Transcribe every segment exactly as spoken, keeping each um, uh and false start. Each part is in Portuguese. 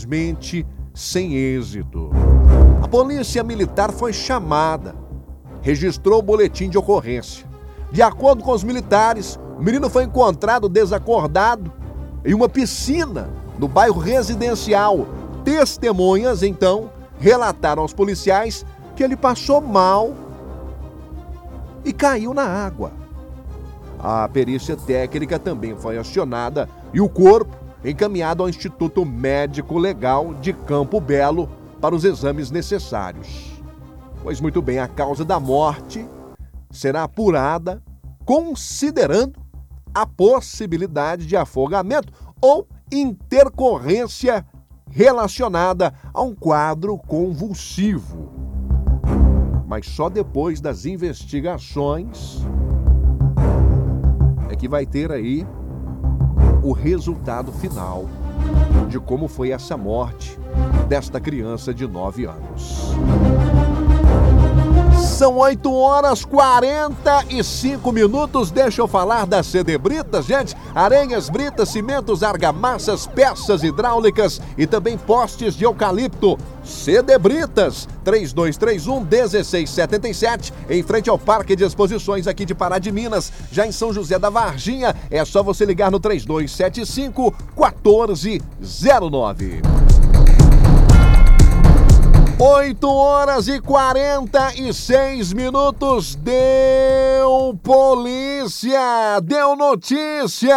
infelizmente sem êxito. A polícia militar foi chamada, registrou o boletim de ocorrência. De acordo com os militares, o menino foi encontrado desacordado em uma piscina no bairro residencial. Testemunhas, então, relataram aos policiais que ele passou mal e caiu na água. A perícia técnica também foi acionada e o corpo encaminhado ao Instituto Médico Legal de Campo Belo para os exames necessários. Pois muito bem, a causa da morte será apurada considerando a possibilidade de afogamento ou intercorrência relacionada a um quadro convulsivo. Mas só depois das investigações é que vai ter aí o resultado final de como foi essa morte desta criança de nove anos. São oito horas e quarenta e cinco minutos. Deixa eu falar da C D Britas, gente. Arenhas, britas, cimentos, argamassas, peças hidráulicas e também postes de eucalipto. C D Britas, três dois três um, um seis sete sete, em frente ao Parque de Exposições aqui de Pará de Minas. Já em São José da Varginha, é só você ligar no três dois sete cinco, um quatro zero nove. oito horas e quarenta e seis minutos. Deu polícia! Deu notícia!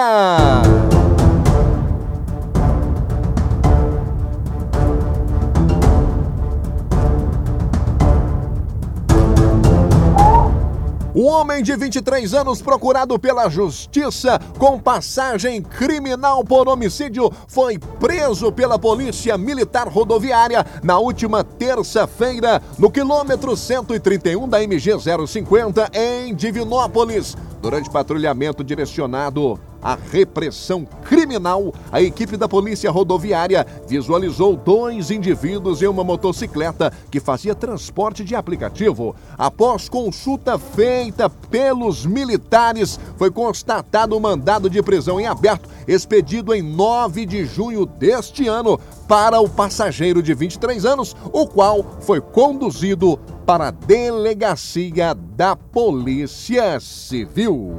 Um homem de vinte e três anos procurado pela justiça com passagem criminal por homicídio foi preso pela Polícia Militar Rodoviária na última terça-feira no quilômetro cento e trinta e um da M G zero cinquenta em Divinópolis. Durante patrulhamento direcionado à repressão criminal, a equipe da Polícia Rodoviária visualizou dois indivíduos em uma motocicleta que fazia transporte de aplicativo. Após consulta feita pelos militares, foi constatado o mandado de prisão em aberto, expedido em nove de junho deste ano, para o passageiro de vinte e três anos, o qual foi conduzido para a delegacia da Polícia Civil.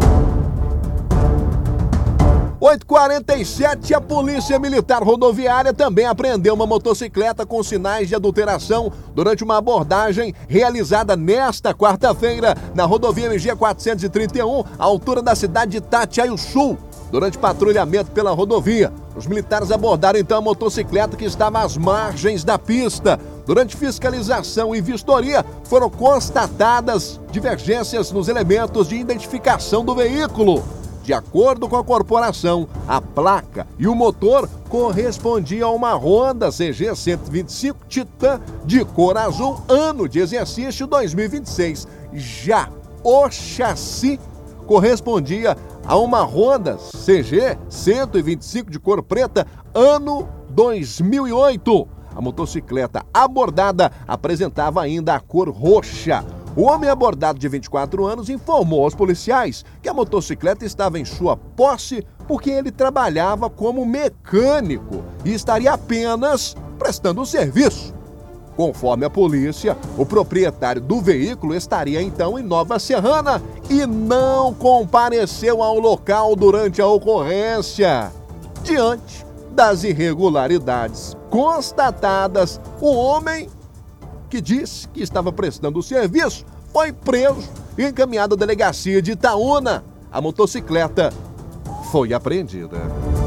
oito e quarenta e sete, a Polícia Militar Rodoviária também apreendeu uma motocicleta com sinais de adulteração durante uma abordagem realizada nesta quarta-feira na rodovia M G quatrocentos e trinta e um, à altura da cidade de Itatiaiuçu. Durante patrulhamento pela rodovia, os militares abordaram então a motocicleta que estava às margens da pista. Durante fiscalização e vistoria, foram constatadas divergências nos elementos de identificação do veículo. De acordo com a corporação, a placa e o motor correspondiam a uma Honda C G cento e vinte e cinco Titan de cor azul, ano de exercício dois mil e vinte e seis. Já o chassi correspondia a uma Honda C G cento e vinte e cinco de cor preta, ano dois mil e oito. A motocicleta abordada apresentava ainda a cor roxa. O homem abordado de vinte e quatro anos informou aos policiais que a motocicleta estava em sua posse porque ele trabalhava como mecânico e estaria apenas prestando serviço. Conforme a polícia, o proprietário do veículo estaria então em Nova Serrana e não compareceu ao local durante a ocorrência. Diante das irregularidades constatadas, o homem que disse que estava prestando serviço foi preso e encaminhado à delegacia de Itaúna. A motocicleta foi apreendida.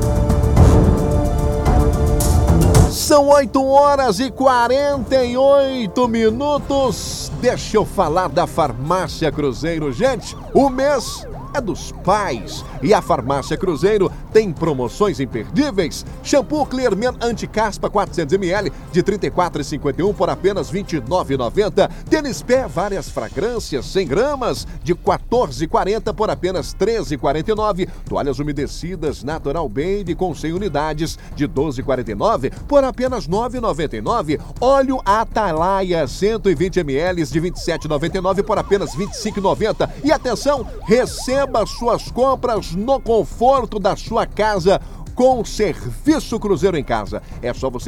São oito horas e quarenta e oito minutos. Deixa eu falar da Farmácia Cruzeiro. Gente, o mês é dos pais e a Farmácia Cruzeiro tem promoções imperdíveis. Shampoo Clear Men Anti-Caspa quatrocentos mililitros de trinta e quatro reais e cinquenta e um por apenas vinte e nove reais e noventa centavos. Tênis pé várias fragrâncias cem gramas de quatorze reais e quarenta centavos por apenas treze reais e quarenta e nove centavos. Toalhas umedecidas Natural Baby com cem unidades de doze reais e quarenta e nove centavos por apenas nove reais e noventa e nove centavos. Óleo Atalaia cento e vinte mililitros de vinte e sete reais e noventa e nove centavos por apenas vinte e cinco reais e noventa centavos. E atenção, receba suas compras no conforto da sua casa com o Serviço Cruzeiro em Casa. É só você